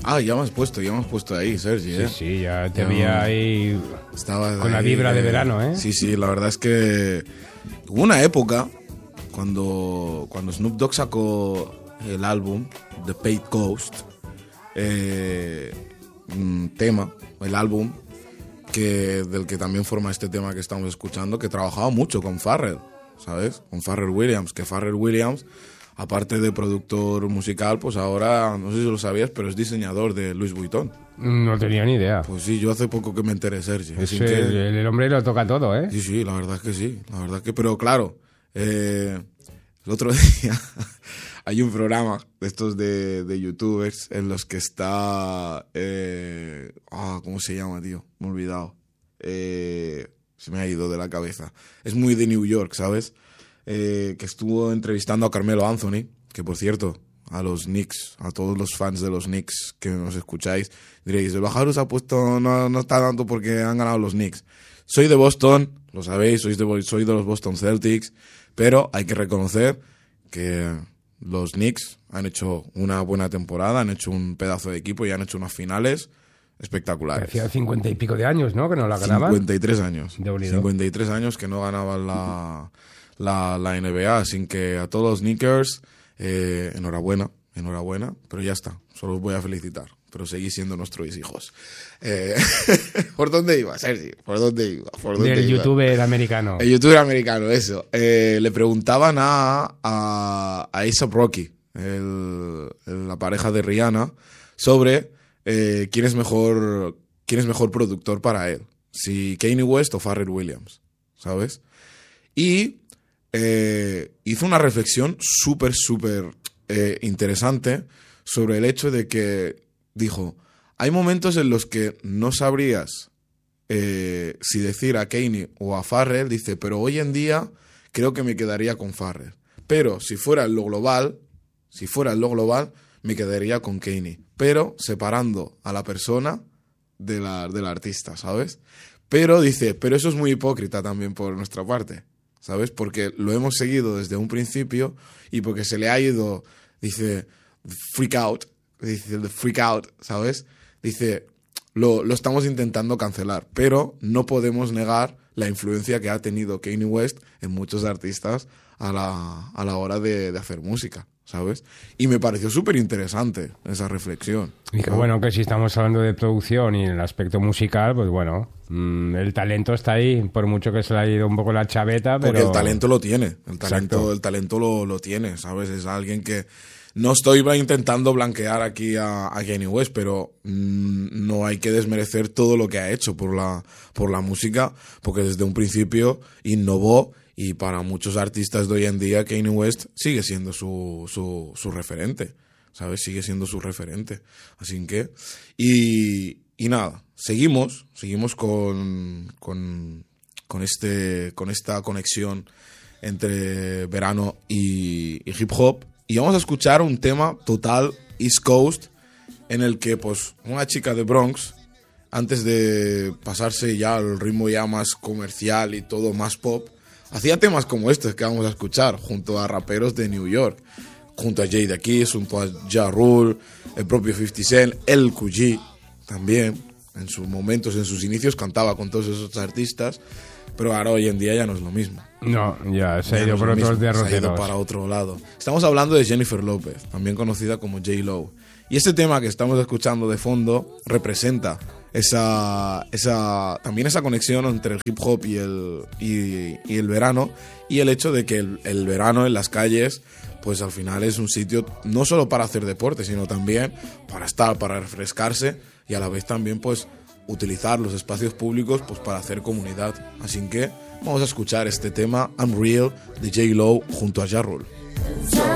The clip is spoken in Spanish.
Ah, ya me has puesto ahí, Sergi, ¿eh? Sí, ya te veía ahí Estabas con la ahí, vibra de verano, ¿eh? Sí, la verdad es que hubo una época cuando Snoop Dogg sacó el álbum The Paid Ghost, un tema, el álbum del que también forma este tema que estamos escuchando, que trabajaba mucho con Pharrell, ¿sabes? Con Pharrell Williams, que Pharrell Williams, aparte de productor musical, pues ahora, no sé si lo sabías, pero es diseñador de Louis Vuitton. No tenía ni idea. Pues sí, yo hace poco que me enteré, Sergi. El hombre lo toca todo, ¿eh? Sí, la verdad es que sí. La verdad es que, pero claro, el otro día hay un programa de estos de youtubers en los que está... ¿cómo se llama, tío? Me he olvidado. Se me ha ido de la cabeza. Es muy de New York, ¿sabes? Que estuvo entrevistando a Carmelo Anthony, que por cierto, a los Knicks, a todos los fans de los Knicks que nos escucháis, diréis, el Bajarus ha puesto, no está dando porque han ganado los Knicks. Soy de Boston, lo sabéis, soy de los Boston Celtics, pero hay que reconocer que los Knicks han hecho una buena temporada, han hecho un pedazo de equipo y han hecho unas finales espectaculares. Hacía 50 y pico de años, ¿no? Que no la ganaban. 53 años. De unido. 53 años que no ganaban la NBA, así que a todos los Knickers, enhorabuena, pero ya está, solo os voy a felicitar, pero seguís siendo nuestros hijos. ¿Por dónde iba, Sergi? ¿Por dónde iba? Del youtuber americano. El youtuber americano, eso. Le preguntaban a A$AP Rocky, la pareja de Rihanna, sobre quién es mejor productor para él, si Kanye West o Pharrell Williams, ¿sabes? Y hizo una reflexión súper interesante sobre el hecho de que dijo, hay momentos en los que no sabrías si decir a Kanye o a Pharrell, dice, pero hoy en día creo que me quedaría con Pharrell, pero si fuera en lo global, me quedaría con Kanye, pero separando a la persona de la artista, ¿sabes? Pero dice, pero eso es muy hipócrita también por nuestra parte, ¿sabes? Porque lo hemos seguido desde un principio y porque se le ha ido, dice, freak out, ¿sabes? Dice, lo estamos intentando cancelar, pero no podemos negar la influencia que ha tenido Kanye West en muchos artistas a la hora de hacer música, ¿sabes? Y me pareció súper interesante esa reflexión. Y que bueno, que si estamos hablando de producción y en el aspecto musical, pues bueno, el talento está ahí, por mucho que se le haya ido un poco la chaveta, pero... Porque el talento lo tiene, el talento lo tiene, ¿sabes? Es alguien que... No estoy intentando blanquear aquí a Kanye West, pero no hay que desmerecer todo lo que ha hecho por la música, porque desde un principio innovó y para muchos artistas de hoy en día Kanye West sigue siendo su referente, ¿sabes? Sigue siendo su referente. Así que... Y nada, seguimos con esta conexión entre verano y hip hop. Y vamos a escuchar un tema total East Coast en el que pues una chica de Bronx, antes de pasarse ya al ritmo ya más comercial y todo más pop, hacía temas como estos que vamos a escuchar junto a raperos de New York, junto a Jadakiss, junto a Ja Rule, el propio 50 Cent, el QG también, en sus momentos, en sus inicios cantaba con todos esos artistas, pero ahora hoy en día ya no es lo mismo. No, ya se ha ido por otros derroteros. Se ha ido para otro lado. Estamos hablando de Jennifer López, también conocida como J-Lo. Y este tema que estamos escuchando de fondo representa también esa conexión entre el hip hop y el verano, y el hecho de que el verano en las calles pues al final es un sitio no solo para hacer deporte, sino también para refrescarse y a la vez también pues utilizar los espacios públicos pues para hacer comunidad. Así que vamos a escuchar este tema I'm Real de J-Lo junto a Ja Rule.